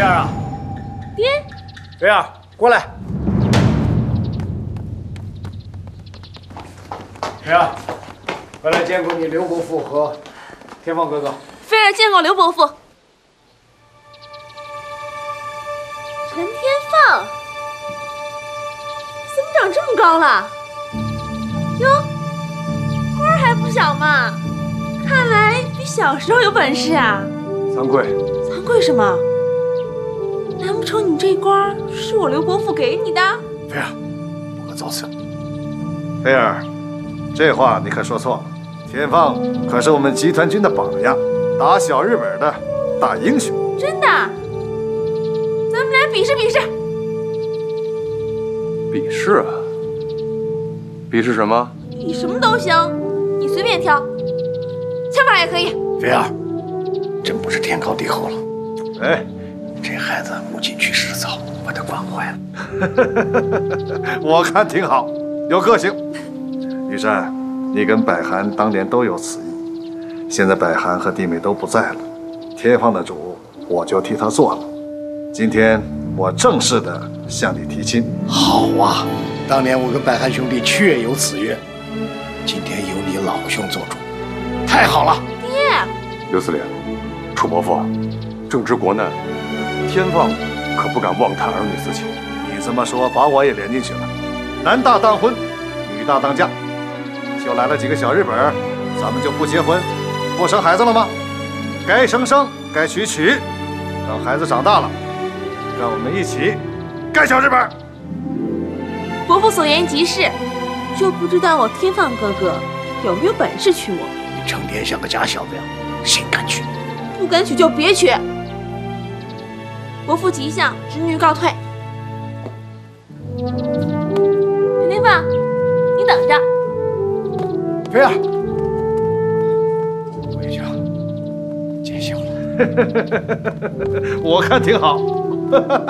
儿啊！ 爹， 菲儿，过来。菲儿，快来见过你刘伯父和天放哥哥。 菲儿见过刘伯父。陈天放，怎么长这么高了？哟，官儿还不小嘛，看来比小时候有本事啊。 惭愧。 惭愧什么？难不成你这官儿是我刘伯父给你的？ 菲儿，不可造次。 菲儿，这话你可说错了。天放可是我们集团军的榜样，打小日本的大英雄。 真的？咱们俩比试比试。 比试啊？比试什么？ 比什么都行，你随便挑，枪法也可以。 菲儿，真不是天高地厚了。 哎， 这孩子母亲去世早，把他惯坏了。 我看挺好，有个性。玉山，你跟百寒当年都有此意，现在百寒和弟妹都不在了，天放的主我就替他做了。今天我正式的向你提亲。 好啊，当年我跟百寒兄弟确有此约，今天由你老兄做主，太好了。 爹， 刘司令，楚伯父，正值国难，天放可不敢妄谈儿女私情。 你这么说，把我也连进去了。男大当婚，女大当嫁，就来了几个小日本，咱们就不结婚，不生孩子了吗？该生生，该娶娶，等孩子长大了，让我们一起干小日本。 伯父所言极是，就不知道我天放哥哥有没有本事娶我。 你成天像个假小子呀，谁敢娶？ 不敢娶就别娶。伯父吉祥，侄女告退。陈天放，你等着。 菲儿，回去啊，见笑了。 我看挺好。